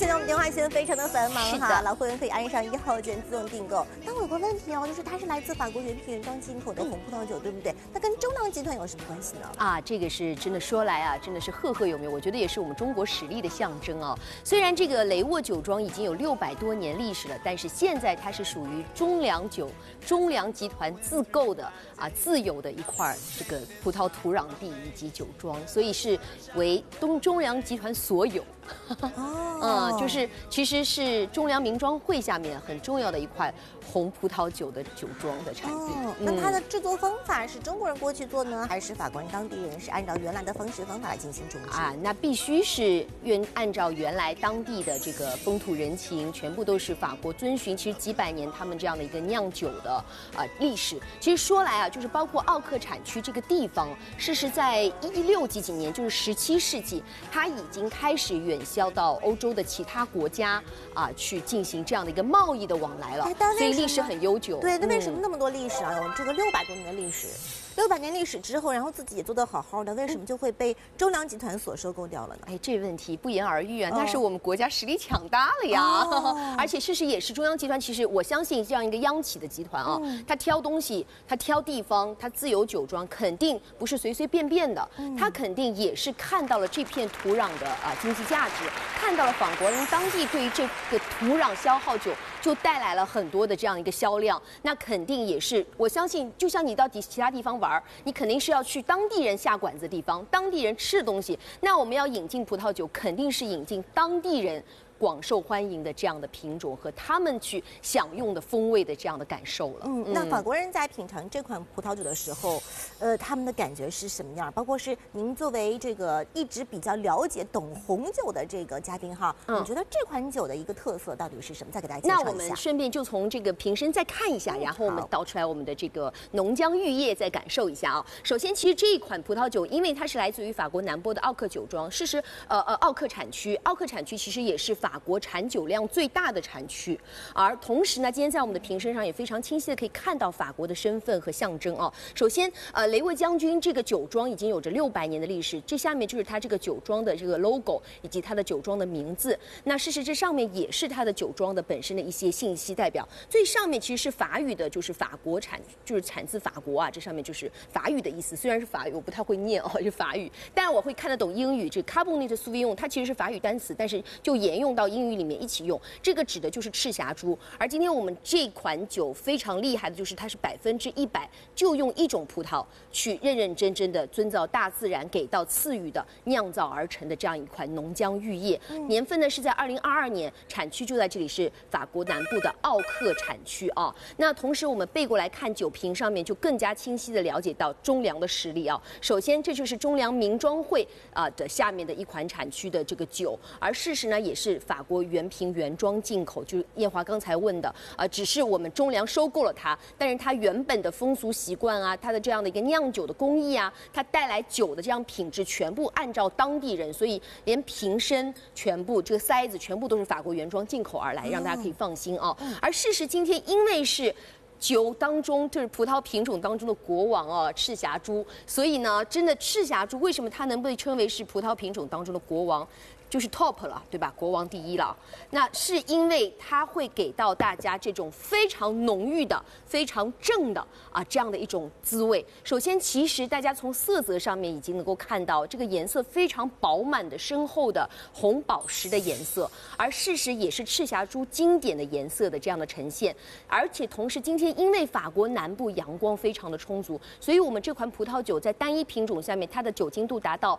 现在我们电话线非常的繁忙哈，老会员可以按上1号键自动订购。但我有个问题哦，就是它是来自法国原品原装进口的红葡萄酒，对不对？那跟中粮集团有什么关系呢？ 啊，这个是真的说来啊，真的是赫赫有名，我觉得也是我们中国实力的象征哦。虽然这个雷沃酒庄已经有600多年历史了，但是现在它是属于中粮集团自购的自有的一块这个葡萄土壤地以及酒庄，所以是为中粮集团所有。就是其实是中粮名庄会下面很重要的一块红葡萄酒的酒庄的产地。 那它的制作方法是中国人过去做呢，还是法国人当地人是按照原来的方法来进行种植？ 那必须是按照原来当地的这个风土人情，全部都是法国遵循其实几百年他们这样的一个酿酒的历史。其实说来就是包括奥克产区这个地方，事实在16几年，就是17世纪，它已经开始远销到欧洲的其他国家去进行这样的一个贸易的往来了，所以历史很悠久。 对，那为什么那么多历史啊？有这个600多年的历史。600年历史之后，然后自己也做得好好的，为什么就会被中粮集团所收购掉了呢？ 这问题不言而喻啊，那是我们国家实力强大了呀。而且事实也是，中央集团其实我相信这样一个央企的集团它挑东西，它挑地方，它自有酒庄，肯定不是随随便便的，它肯定也是看到了这片土壤的经济价值，看到了法国人当地对于这个土壤消耗酒就带来了很多的这样一个销量，那肯定也是我相信，就像你到其他地方玩，你肯定是要去当地人下馆子的地方，当地人吃的东西。那我们要引进葡萄酒，肯定是引进当地人广受欢迎的这样的品种和他们去享用的风味的这样的感受了。 那法国人在品尝这款葡萄酒的时候，他们的感觉是什么样？包括是您作为这个一直比较了解懂红酒的这个嘉宾哈，你觉得这款酒的一个特色到底是什么？再给大家介绍一下。 那我们顺便就从这个瓶身再看一下，然后我们倒出来我们的这个浓浆玉液再感受一下啊。首先，其实这一款葡萄酒，因为它是来自于法国南波的奥克酒庄，事实奥克产区其实也是法国产酒量最大的产区，而同时呢，今天在我们的瓶身上也非常清晰的可以看到法国的身份和象征啊。首先，雷沃将军这个酒庄已经有着600年的历史，这下面就是它这个酒庄的这个 logo 以及它的酒庄的名字。那事实这上面也是它的酒庄的本身的一些信息代表。最上面其实是法语的，就是法国就是产自法国这上面就是法语的意思。虽然是法语，我不太会念是法语，但我会看得懂英语。这 Cabernet Sauvignon 它其实是法语单词，但是就沿用到英语里面一起用。这个指的就是赤霞珠。而今天我们这款酒非常厉害的就是它是100%就用一种葡萄去认认真真的遵照大自然给到赐予的酿造而成的这样一款浓浆玉液。年份呢是在2022年，产区就在这里是法国南部的奥克产区那同时我们背过来看酒瓶上面，就更加清晰的了解到中粮的实力首先这就是中粮名庄会的下面的一款产区的这个酒，而事实呢也是法国原瓶原装进口，就是燕华刚才问的只是我们中粮收购了它，但是它原本的风俗习惯它的这样的一个酿酒的工艺它带来酒的这样品质全部按照当地人，所以连瓶身全部这个塞子全部都是法国原装进口而来，让大家可以放心而事实今天因为是酒当中就是葡萄品种当中的国王赤霞珠，所以呢真的赤霞珠为什么它能被称为是葡萄品种当中的国王，就是 top 了，对吧？国王第一了。那是因为它会给到大家这种非常浓郁的、非常正的这样的一种滋味。首先，其实大家从色泽上面已经能够看到这个颜色非常饱满的、深厚的红宝石的颜色，而事实也是赤霞珠经典的颜色的这样的呈现。而且同时，今天因为法国南部阳光非常的充足，所以我们这款葡萄酒在单一品种下面，它的酒精度达到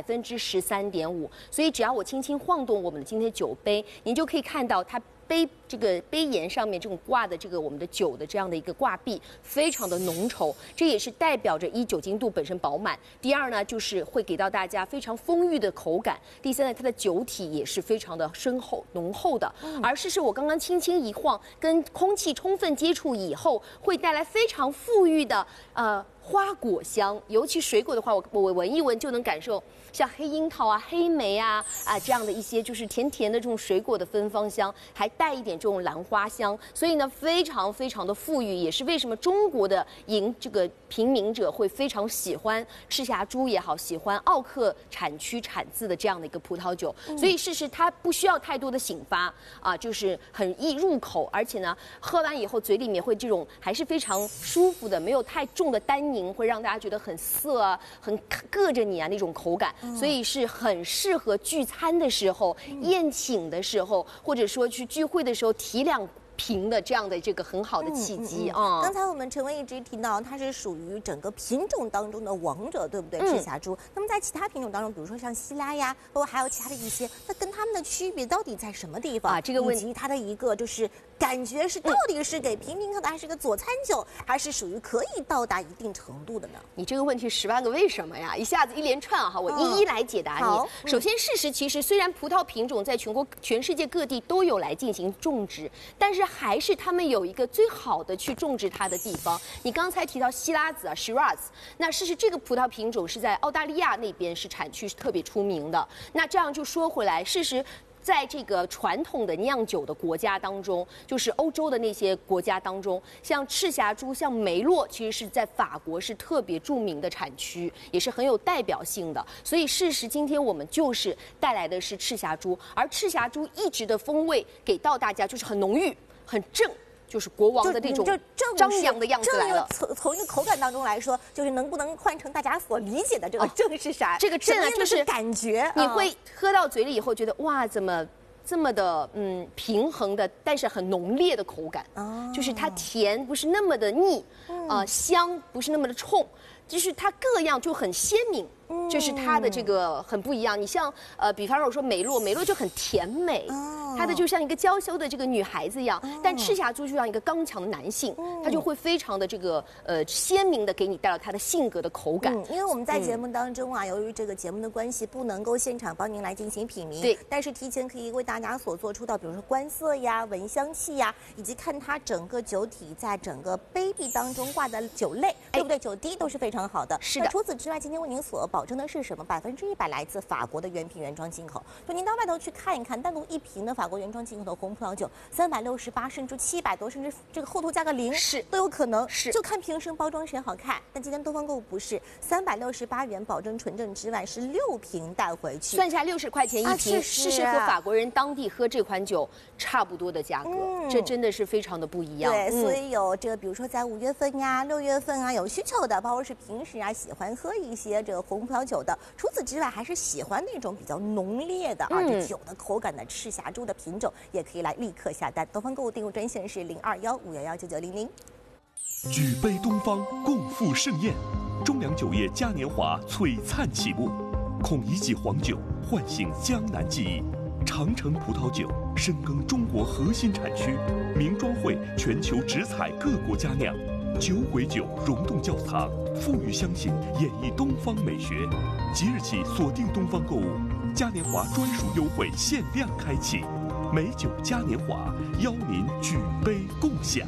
13.5%，所以只要我轻轻晃动我们的今天酒杯，您就可以看到它这个杯沿上面这种挂的这个我们的酒的这样的一个挂壁非常的浓稠，这也是代表着一酒精度本身饱满，第二呢就是会给到大家非常丰裕的口感，第三呢它的酒体也是非常的深厚浓厚的，而事实我刚刚轻轻一晃，跟空气充分接触以后，会带来非常富裕的花果香，尤其水果的话，我闻一闻就能感受，像黑樱桃啊、黑莓啊这样的一些就是甜甜的这种水果的芬芳香，还带一点这种兰花香，所以呢非常非常的富裕，也是为什么中国的这个平民者会非常喜欢赤霞珠也好，喜欢奥克产区产自的这样的一个葡萄酒，所以事实它不需要太多的醒发就是很易入口，而且呢喝完以后嘴里面会这种还是非常舒服的，没有太重的单宁，会让大家觉得很涩啊、很硌着你那种口感，所以是很适合聚餐的时候、宴请的时候，或者说去聚会的时候提2瓶的这样的这个很好的契机啊。 刚才我们陈薇一直提到，它是属于整个品种当中的王者，对不对？赤霞珠。那么在其他品种当中，比如说像西拉呀，包括还有其他的一些，那跟它们的区别到底在什么地方这个问题， 以及它的一个就是感觉是到底是给平民喝的，还是个佐餐酒，还是属于可以到达一定程度的呢？ 你这个问题10万个为什么呀，一下子一连串我一一来解答你。首先，事实其实虽然葡萄品种在全世界各地都有来进行种植，但是还是他们有一个最好的去种植它的地方。你刚才提到希拉子Shiraz，那事实这个葡萄品种是在澳大利亚那边是产区是特别出名的。那这样就说回来，事实在这个传统的酿酒的国家当中，就是欧洲的那些国家当中，像赤霞珠、像梅洛，其实是在法国是特别著名的产区，也是很有代表性的。所以事实今天我们就是带来的是赤霞珠，而赤霞珠一直的风味给到大家就是很浓郁、很正。就是国王的那种张扬的样子来了。 从一个口感当中来说，就是能不能换成大家所理解的这个正是啥？ 这个正就是感觉， 你会喝到嘴里以后觉得哇，怎么这么的平衡的，但是很浓烈的口感。就是它甜不是那么的腻，香不是那么的冲，就是它各样就很鲜明。这是它的这个很不一样。你像比方说我说梅洛就很甜美，它的就像一个娇羞的这个女孩子一样，但赤霞珠就像一个刚强的男性，他就会非常的这个鲜明的给你带来他的性格的口感。 因为我们在节目当中由于这个节目的关系，不能够现场帮您来进行品茗， 对， 但是提前可以为大家所做出的，比如说观色呀、闻香气呀，以及看它整个酒体在整个杯壁当中挂的酒类，对不对？酒滴都是非常好的。 是的。 除此之外，今天为您所保证的是什么？100%来自法国的原品原装进口。就您到外头去看一看，单独1瓶的法国原装进口的红葡萄酒，368甚至700多，甚至这个后头加个0 是都有可能。 是， 就看瓶身包装谁好看。但今天东方购物不是368元保证纯正之外，是6瓶带回去， 算下60块钱1瓶，事实和法国人当地喝这款酒差不多的价格，这真的是非常的不一样。 对，所以有这个，比如说在5月份呀、6月份有需求的，包括是平时喜欢喝一些这个红葡萄酒的，除此之外还是喜欢那种比较浓烈的这酒的口感的赤霞珠的品种，也可以来立刻下单。东方购物订购专线是0215119900。 举杯东方，共赴盛宴，中粮酒业嘉年华璀璨启幕，孔乙己黄酒唤醒江南记忆，长城葡萄酒深耕中国核心产区，名庄会全球直采各国佳酿，酒鬼酒溶洞窖藏，富裕相信演绎东方美学。即日起锁定东方购物，嘉年华专属优惠限量开启，美酒嘉年华邀您举杯共享。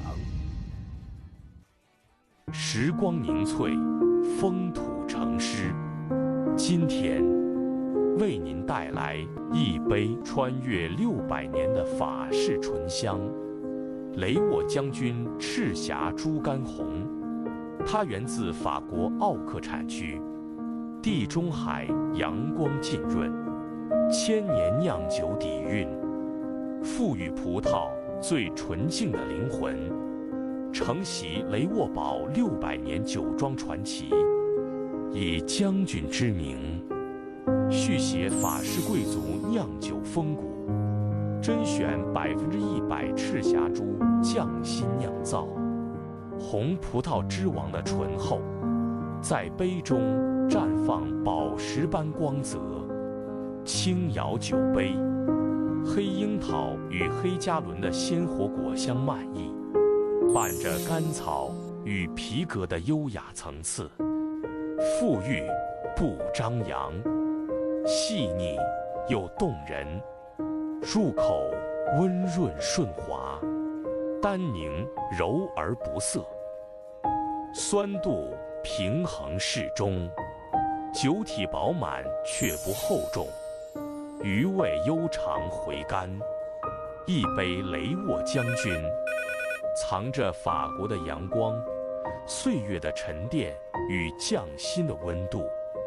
时光凝萃，风土成诗。今天为您带来一杯穿越600年的法式醇香——雷沃将军赤霞珠干红。它源自法国奥克产区，地中海阳光浸润，1000年酿酒底蕴，赋予葡萄最纯净的灵魂。承袭雷沃堡600年酒庄传奇，以将军之名，续写法式贵族酿酒风骨，甄选100%赤霞珠匠心酿造，红葡萄之王的醇厚，在杯中绽放宝石般光泽，轻摇酒杯，黑樱桃与黑加仑的鲜活果香漫溢。伴着甘草与皮革的优雅层次，馥郁不张扬，细腻又动人，入口温润顺滑，单宁柔而不涩，酸度平衡适中，酒体饱满却不厚重，余味悠长回甘。一杯雷沃将军，藏着法国的阳光、岁月的沉淀与匠心的温度。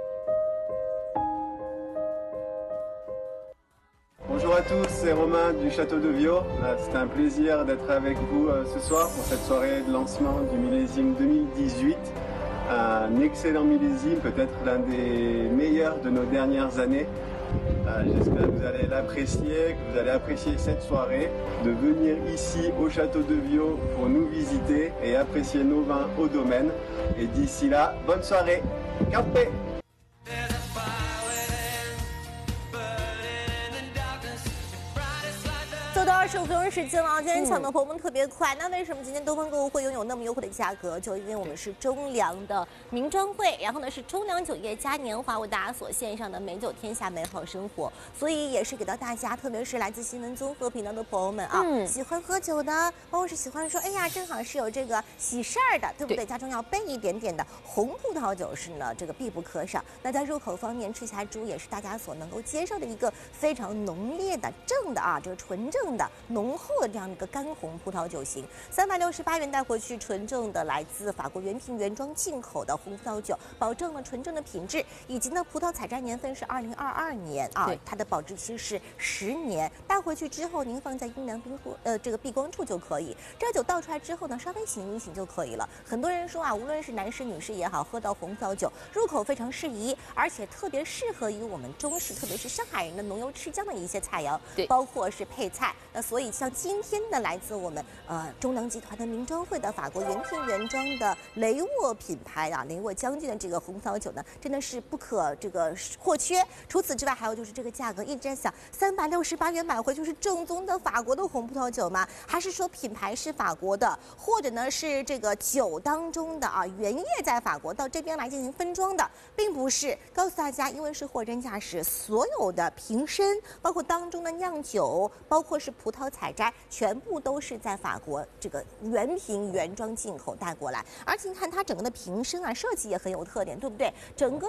Bonjour à tous, c'est Romain du Château de Viau. C'est un plaisir d'être avec vous ce soir pour cette soirée de lancement du millésime 2018. Un excellent millésime, peut-être l'un des meilleurs de nos dernières années. J'espère que vous allez l'apprécier, que vous allez apprécier cette soirée, de venir ici au Château de Viau pour nous visiter et apprécier nos vins au domaine. Et d'ici là, bonne soirée. Campé! 走到25分钟时间了，今天抢的朋友们特别快。那为什么今天东方购物会拥有那么优惠的价格？就因为我们是中粮的名庄会，然后呢是中粮酒业嘉年华为大家所献上的美酒天下美好生活，所以也是给到大家，特别是来自新闻综合频道的朋友们啊，喜欢喝酒的，包括是喜欢说，哎呀，正好是有这个喜事儿的，对不对？家中要备一点点的红葡萄酒是呢这个必不可少。那在入口方面，赤霞珠也是大家所能够接受的一个非常浓烈的正的啊，这个纯正的浓厚的这样的一个干红葡萄酒型，368元带回去，纯正的来自法国原瓶原装进口的红葡萄酒，保证了纯正的品质，以及呢葡萄采摘年份是2022年啊，它的保质期是10年，带回去之后您放在阴凉这个避光处就可以。这酒倒出来之后呢，稍微醒一醒就可以了。很多人说啊，无论是男士女士也好，喝到红葡萄酒入口非常适宜，而且特别适合于我们中式，特别是上海人的浓油赤酱的一些菜肴，包括是配菜。那所以像今天的来自我们中粮集团的名庄会的法国原瓶原装的雷沃品牌啊，雷沃将军的这个红葡萄酒呢，真的是不可这个或缺。除此之外，还有就是这个价格一直在想，368元买回就是正宗的法国的红葡萄酒吗？还是说品牌是法国的，或者呢是这个酒当中的啊原液在法国到这边来进行分装的，并不是。告诉大家，因为是货真价实，所有的瓶身，包括当中的酿酒，包括是葡萄采摘，全部都是在法国这个原瓶原装进口带过来。而且你看它整个的瓶身啊，设计也很有特点，对不对？整个